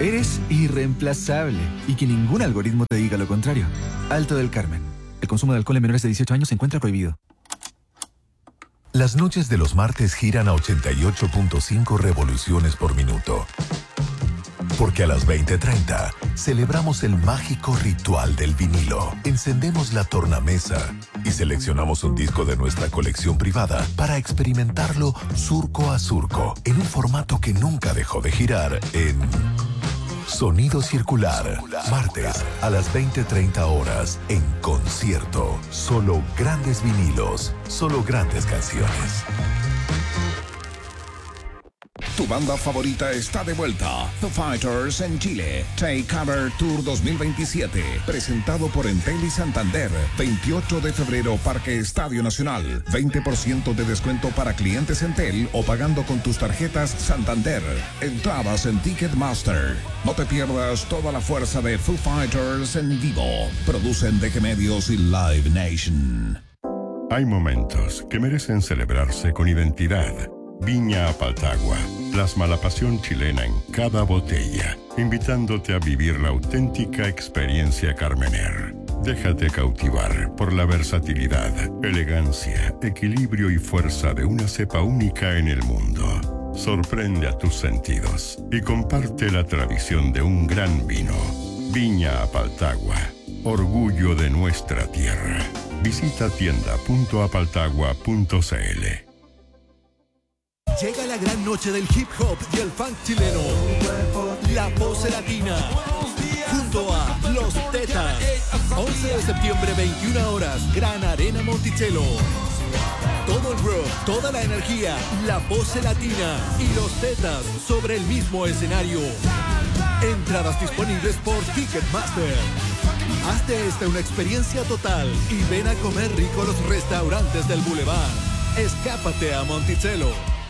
Eres irreemplazable y que ningún algoritmo te diga lo contrario. Alto del Carmen. El consumo de alcohol en menores de 18 años se encuentra prohibido. Las noches de los martes giran a 88.5 revoluciones por minuto. Porque a las 20:30 celebramos el mágico ritual del vinilo. Encendemos la tornamesa y seleccionamos un disco de nuestra colección privada para experimentarlo surco a surco en un formato que nunca dejó de girar en Sonido Circular. Martes a las 20:30 horas en concierto. Solo grandes vinilos, solo grandes canciones. Tu banda favorita está de vuelta. Foo Fighters en Chile. Take Cover Tour 2027. Presentado por Entel y Santander. 28 de febrero, Parque Estadio Nacional. 20% de descuento para clientes Entel o pagando con tus tarjetas Santander. Entradas en Ticketmaster. No te pierdas toda la fuerza de Foo Fighters en vivo. Producen DG Medios y Live Nation. Hay momentos que merecen celebrarse con identidad. Viña Apaltagua plasma la pasión chilena en cada botella, invitándote a vivir la auténtica experiencia Carmener. Déjate cautivar por la versatilidad, elegancia, equilibrio y fuerza de una cepa única en el mundo. Sorprende a tus sentidos y comparte la tradición de un gran vino. Viña Apaltagua, orgullo de nuestra tierra. Visita tienda.apaltagua.cl. Llega la gran noche del hip hop y el funk chileno. La Pose Latina. Junto a Los Tetas. 11 de septiembre, 21 horas. Gran Arena Monticello. Todo el rock, toda la energía. La Pose Latina y Los Tetas sobre el mismo escenario. Entradas disponibles por Ticketmaster. Hazte esta una experiencia total y ven a comer rico a los restaurantes del Boulevard. Escápate a Monticello.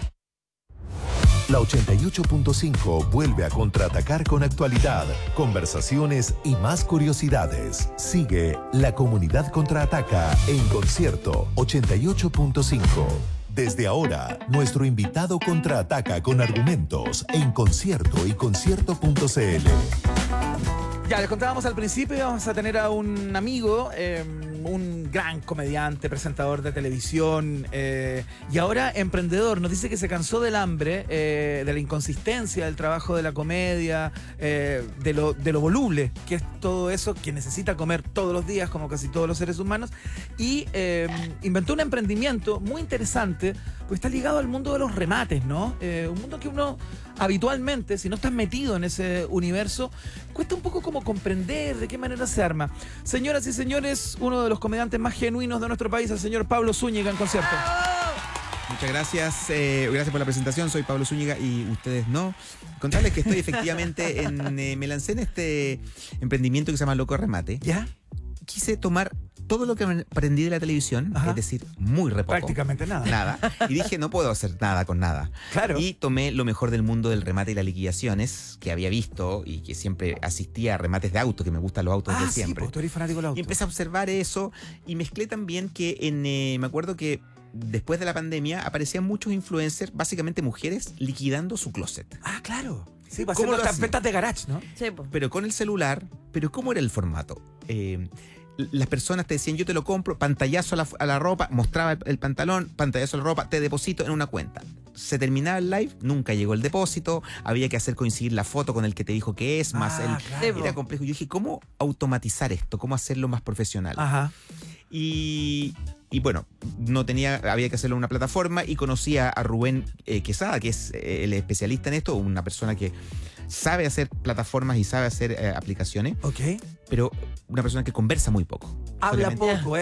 La 88.5 vuelve a contraatacar con actualidad, conversaciones y más curiosidades. Sigue La Comunidad Contraataca en concierto 88.5. Desde ahora, nuestro invitado contraataca con argumentos en concierto y concierto.cl. Ya, les contábamos al principio, vamos a tener a un amigo, un gran comediante, presentador de televisión y ahora emprendedor. Nos dice que se cansó del hambre, de la inconsistencia del trabajo de la comedia, de lo voluble, que es todo eso, que necesita comer todos los días, como casi todos los seres humanos, y inventó un emprendimiento muy interesante, pues está ligado al mundo de los remates, ¿no? Un mundo que uno habitualmente, si no estás metido en ese universo, cuesta un poco como comprender de qué manera se arma. Señoras y señores, uno de los comediantes más genuinos de nuestro país, el señor Pablo Zúñiga en concierto. Muchas gracias, gracias por la presentación. Soy Pablo Zúñiga y ustedes no. Contarles que estoy efectivamente me lancé en este emprendimiento que se llama Loco Remate. ¿Ya? Quise tomar todo lo que aprendí de la televisión, es decir, muy re poco. Prácticamente nada. Nada. Y dije, no puedo hacer nada con nada. Claro. Y tomé lo mejor del mundo del remate y las liquidaciones, que había visto y que siempre asistía a remates de auto, que me gustan los autos de siempre. Sí, tú eres fanático del auto. Y empecé a observar eso y mezclé también que me acuerdo que después de la pandemia aparecían muchos influencers, básicamente mujeres, liquidando su closet. Ah, claro. Sí, para hacer estas ventas de garage, ¿no? Sí, po. Pero con el celular. Pero ¿cómo era el formato? Las personas te decían, yo te lo compro, pantallazo a la ropa, mostraba el pantalón, pantallazo a la ropa, te deposito en una cuenta. Se terminaba el live, nunca llegó el depósito, había que hacer coincidir la foto con el que te dijo que es, más el... Claro. Era complejo. Yo dije, ¿cómo automatizar esto? ¿Cómo hacerlo más profesional? Ajá. Y bueno, había que hacerlo en una plataforma y conocí a Rubén Quesada, que es el especialista en esto, una persona que sabe hacer plataformas y sabe hacer aplicaciones. Ok. Pero una persona que conversa muy poco. Habla poco,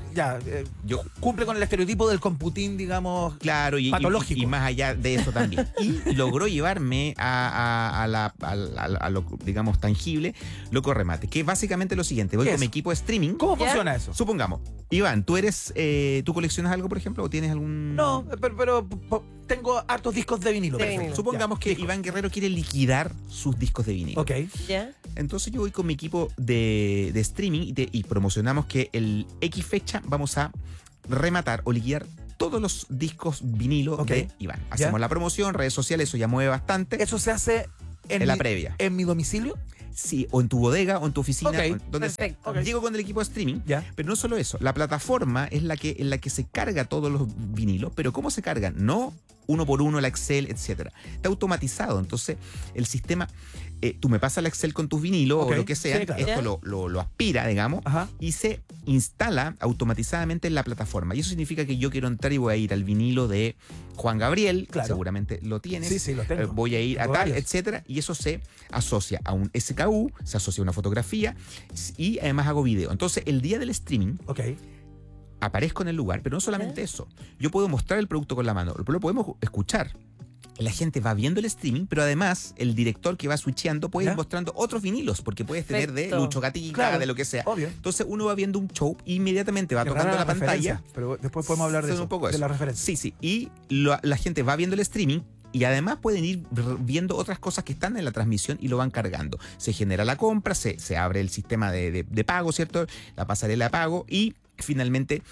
Yo cumple con el estereotipo del computín, digamos, claro, patológico. Y más allá de eso también. Y logró llevarme a lo, digamos, tangible, Loco Remate, que es básicamente lo siguiente. Voy con mi equipo de streaming. ¿Cómo funciona eso? Supongamos, Iván, ¿tú coleccionas algo, por ejemplo, o tienes algún...? No, pero tengo hartos discos de vinilo. Supongamos que Iván Guerrero quiere liquidar sus discos de vinilo. Ok. ¿Ya? Entonces yo voy con mi equipo de streaming y promocionamos que el X fecha vamos a rematar o liquidar todos los discos vinilo de Iván. Hacemos la promoción, redes sociales, eso ya mueve bastante. Eso se hace en la previa. ¿En mi domicilio? Sí, o en tu bodega o en tu oficina, Ok, o donde sea. perfecto. Ok. Llego con el equipo de streaming, Ya. pero no solo eso, la plataforma es en la que se carga todos los vinilos, pero ¿cómo se cargan? No uno por uno, la Excel, etcétera. Está automatizado, entonces el sistema, tú me pasas la Excel con tus vinilos Ok, o lo que sea, sí, claro. esto Ya. lo aspira, digamos, Ajá. y se instala automatizadamente en la plataforma. Y eso significa que yo quiero entrar y voy a ir al vinilo de Juan Gabriel, Claro. seguramente lo tienes. Sí, sí, lo tengo. Voy a ir a Tengo tal, varios. etcétera, y eso se asocia a un SKU, se asocia a una fotografía y además hago video. Entonces, el día del streaming Ok. aparezco en el lugar, pero no solamente eso. Yo puedo mostrar el producto con la mano, lo podemos escuchar. La gente va viendo el streaming, pero además el director que va switcheando puede ¿Ya? ir mostrando otros vinilos, porque puedes tener de Perfecto. Lucho Gatica, Claro, de lo que sea. obvio. Entonces uno va viendo un show e inmediatamente va Qué tocando rara la pantalla. referencia, pero después podemos hablar de Son eso. un poco de eso. la referencia. Sí, sí. Y la gente va viendo el streaming y además pueden ir viendo otras cosas que están en la transmisión y lo van cargando. Se genera la compra, se abre el sistema de pago, ¿cierto? La pasarela de pago y finalmente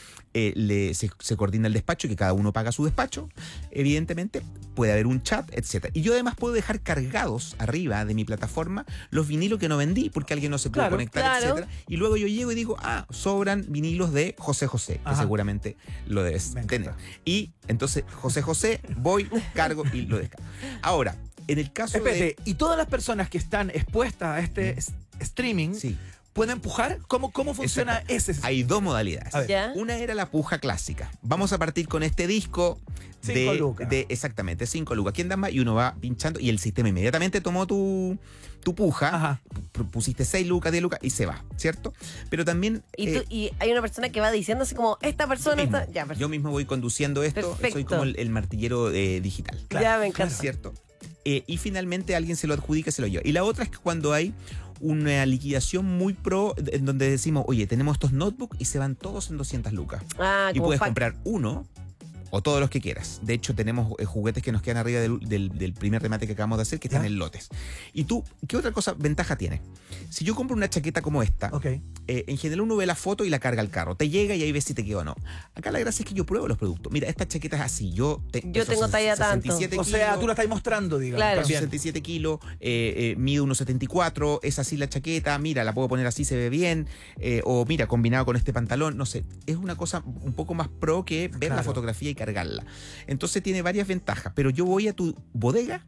se coordina el despacho, que cada uno paga su despacho, evidentemente, puede haber un chat, etcétera. Y yo además puedo dejar cargados arriba de mi plataforma los vinilos que no vendí porque alguien no se pudo Claro, conectar, claro. etcétera. Y luego yo llego y digo, sobran vinilos de José José, que Ajá. seguramente lo debes Me encanta. tener. Y entonces, José José, voy, cargo y lo descargo. Ahora, en el caso Espérate, y todas las personas que están expuestas a este streaming Sí. pueden pujar. ¿Cómo funciona Exacto. ese? Hay dos modalidades. A ver. ¿Ya? Una era la puja clásica. Vamos a partir con este disco 5 lucas. de exactamente 5 lucas. ¿Quién da más? Y uno va pinchando y el sistema inmediatamente tomó tu puja, Ajá. pusiste 6 lucas, 10 lucas y se va, ¿cierto? Pero también Y hay una persona que va diciendo así como, esta persona mismo, está... Ya, perfecto. yo mismo voy conduciendo esto, soy Perfecto. como el martillero digital. Ya me encanta. ¿Cierto? Y finalmente alguien se lo adjudica y se lo lleva. Y la otra es que cuando hay una liquidación muy pro, en donde decimos, oye, tenemos estos notebooks y se van todos en 200 lucas. Ah, Y como puedes pack. comprar uno o todos los que quieras. De hecho, tenemos juguetes que nos quedan arriba del primer remate que acabamos de hacer, que están ¿Ya? en lotes. Y tú, ¿qué otra ventaja tiene? Si yo compro una chaqueta como esta, Ok. en general uno ve la foto y la carga al carro. Te llega y ahí ves si te queda o no. Acá la gracia es que yo pruebo los productos. Mira, esta chaqueta es así. Yo tengo talla tanto. 67 O sea, kilos, tú la estás mostrando, digamos. Claro. también. 67 kilos, mido unos 74, es así la chaqueta, mira, la puedo poner así, se ve bien, o mira, combinado con este pantalón, no sé, es una cosa un poco más pro que ver Claro. la fotografía y cargarla. Entonces tiene varias ventajas, pero yo voy a tu bodega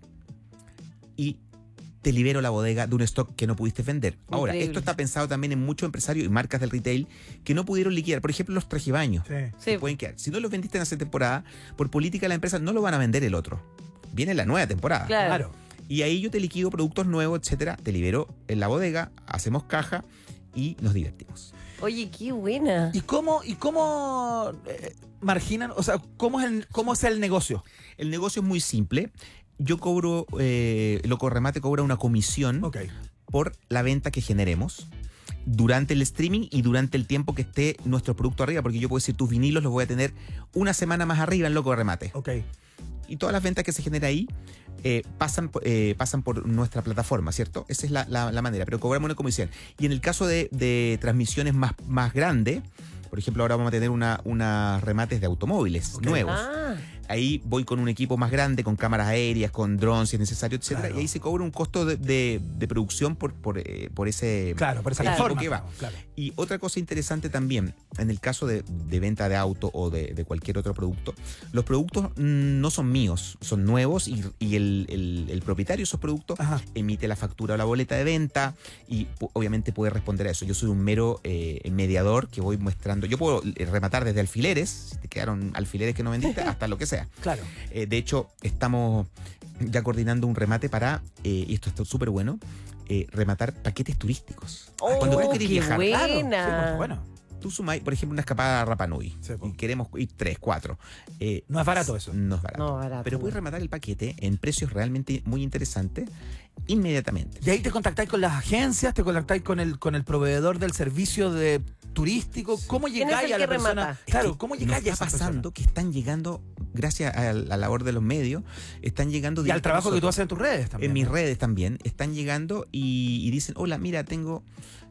y te libero la bodega de un stock que no pudiste vender. Ahora, Increíble. esto está pensado también en muchos empresarios y marcas del retail que no pudieron liquidar. Por ejemplo, los trajebaños. Sí. Sí. Pueden quedar. Si no los vendiste en esa temporada, por política de la empresa no lo van a vender el otro. Viene la nueva temporada. Claro. Claro. Y ahí yo te liquido productos nuevos, etcétera. Te libero en la bodega, hacemos caja y nos divertimos. Oye, qué buena. ¿Y cómo marginan? O sea, ¿cómo es el negocio? El negocio es muy simple. Yo cobro, Locorremate cobra una comisión Ok. por la venta que generemos durante el streaming y durante el tiempo que esté nuestro producto arriba, porque yo puedo decir, tus vinilos los voy a tener una semana más arriba en Locorremate. Ok. Y todas las ventas que se generan ahí pasan por nuestra plataforma, ¿cierto? Esa es la manera, pero cobramos una comisión. Y en el caso de transmisiones más grandes, por ejemplo, ahora vamos a tener unas remates de automóviles Ok. nuevos. Ah, Ahí voy con un equipo más grande, con cámaras aéreas, con drones si es necesario, etcétera. Claro. Y ahí se cobra un costo de producción por ese Claro, por esa Claro. plataforma. que va. Claro. Y otra cosa interesante también, en el caso de venta de auto o de cualquier otro producto, los productos no son míos, son nuevos y el propietario de esos productos Ajá. emite la factura o la boleta de venta y obviamente puede responder a eso. Yo soy un mero mediador que voy muestrando. Yo puedo rematar desde alfileres, si te quedaron alfileres que no vendiste, hasta lo que sea. Claro. De hecho, estamos ya coordinando un remate para, y esto está súper bueno, rematar paquetes turísticos. Oh, Cuando tú querés qué viajar, buena. Claro. Sí, pues, bueno. tú sumáis, por ejemplo, una escapada a Rapa Nui Sí, po. y queremos ir 3, 4. No es barato eso. No es barato. No, barato. Pero puedes rematar el paquete en precios realmente muy interesantes inmediatamente. Y ahí te contactáis con las agencias, te contactáis con el proveedor del servicio de turístico. ¿Cómo ¿Quién es llegáis el a la que persona? remata? Es Claro, que ¿cómo nos llegáis a está esa pasando que están llegando, gracias a la labor de los medios, están llegando persona? Y al directo a trabajo que tú nosotros. haces en tus redes también. En mis ¿no? redes también están llegando y dicen, hola, mira, tengo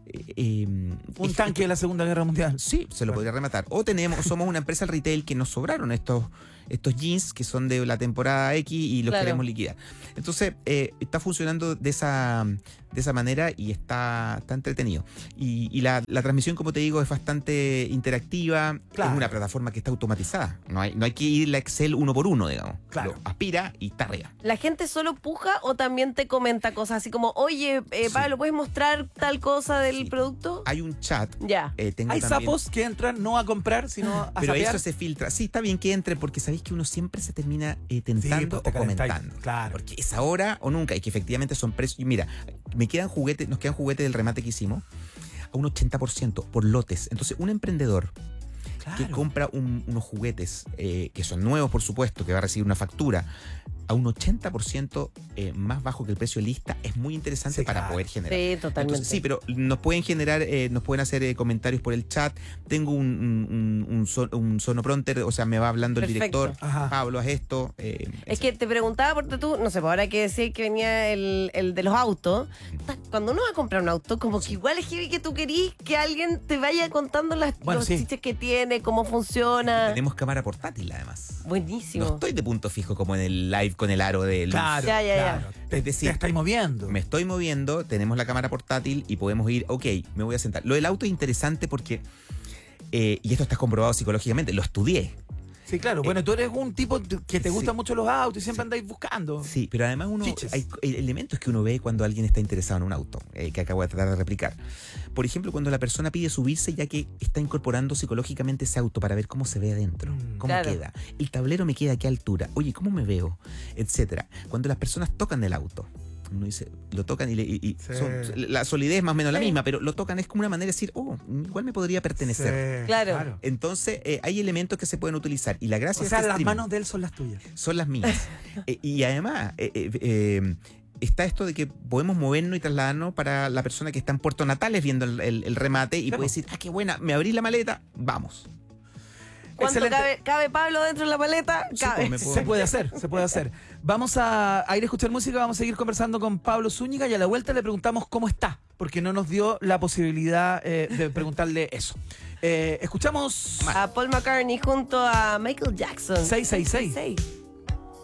Un tanque de la Segunda Guerra Mundial. Sí, se lo podría rematar. O somos una empresa al retail que nos sobraron estos jeans que son de la temporada X y los Claro. queremos liquidar. Entonces, está funcionando de esa manera y está entretenido. Y la transmisión, como te digo, es bastante interactiva. Claro. Es una plataforma que está automatizada. No hay que ir la Excel uno por uno, digamos. Claro. Lo aspira y está arriba. ¿La gente solo puja o también te comenta cosas así como, oye, Pablo, ¿puedes mostrar tal cosa del Sí. producto? Hay un chat. Ya. Tengo Hay también- sapos que entran no a comprar, sino a Pero sapear. eso se filtra. Sí, está bien que entre porque sabéis que uno siempre se termina Sí, tentando pues, te o calentáis. comentando. Claro. Porque es ahora o nunca y que efectivamente son precios. Y mira, nos quedan juguetes del remate que hicimos a un 80% por lotes. Entonces, un emprendedor que Claro. compra unos juguetes que son nuevos, por supuesto, que va a recibir una factura a un 80% más bajo que el precio lista, es muy interesante Sí, para claro. poder generar. Sí, totalmente. Entonces, sí, pero nos pueden generar, nos pueden hacer comentarios por el chat. Tengo un sonoprompter, o sea, me va hablando el Perfecto. director. Ajá. Pablo, haz esto. Es que te preguntaba porque tú, no sé, pues ahora que decía que venía el de los autos, cuando uno va a comprar un auto, como que igual es heavy que tú querís que alguien te vaya contando Bueno, los sí. chistes que tiene, cómo funciona. Tenemos cámara portátil, además. Buenísimo. No estoy de punto fijo como en el live con el aro de luz. Claro, Ya, ya, ya. claro. Es decir, te estáis moviendo. Me estoy moviendo, tenemos la cámara portátil y podemos ir, ok, me voy a sentar. Lo del auto es interesante porque, y esto está comprobado psicológicamente, lo estudié. Sí, claro. Bueno, tú eres un tipo que te gustan sí. mucho los autos y siempre andáis buscando. Sí, pero además Fiches. hay elementos que uno ve cuando alguien está interesado en un auto, que acabo de tratar de replicar. Por ejemplo, cuando la persona pide subirse ya que está incorporando psicológicamente ese auto para ver cómo se ve adentro, cómo Claro. queda. El tablero me queda a qué altura, oye, ¿cómo me veo? Etcétera. Cuando las personas tocan el auto, uno dice, lo tocan y Sí. la solidez es más o menos la Sí. misma, pero lo tocan es como una manera de decir, oh, igual me podría pertenecer. Sí, Claro. Entonces, hay elementos que se pueden utilizar. Y la gracia O de sea, este las streaming manos de él son las tuyas. son las mías. Y además, está esto de que podemos movernos y trasladarnos para la persona que está en Puerto Natales viendo el remate y Claro. puede decir, qué buena, me abrí la maleta, vamos. ¿Cuánto Excelente. cabe Pablo dentro de la maleta? Sí, Cabe. pues, me puedo- Se puede hacer, se puede hacer. Vamos a ir a escuchar música, vamos a seguir conversando con Pablo Zúñiga y a la vuelta le preguntamos cómo está, porque no nos dio la posibilidad de preguntarle eso. Escuchamos A Paul McCartney junto a Michael Jackson. 666. 666.